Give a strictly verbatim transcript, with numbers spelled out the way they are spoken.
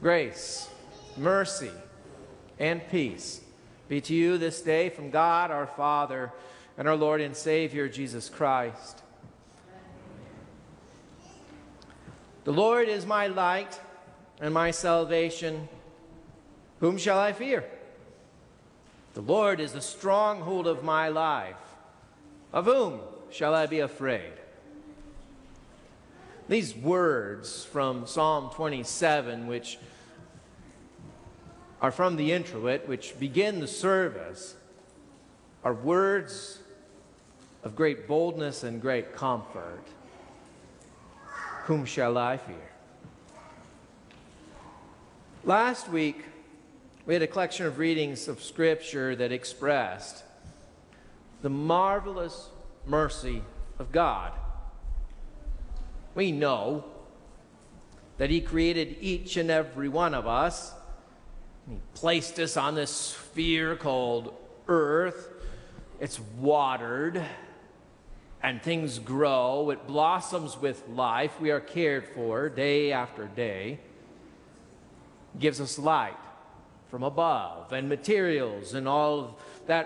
Grace, mercy, and peace be to you this day from God our Father and our Lord and Savior Jesus Christ. The Lord is my light and my salvation. Whom shall I fear? The Lord is the stronghold of my life. Of whom shall I be afraid? These words from Psalm twenty-seven, which are from the introit, which begin the service, are words of great boldness and great comfort. Whom shall I fear? Last week, we had a collection of readings of Scripture that expressed the marvelous mercy of God. We know that He created each and every one of us. He placed us on this sphere called Earth. It's watered, and things grow. It blossoms with life. We are cared for day after day. He gives us light from above and materials and all of that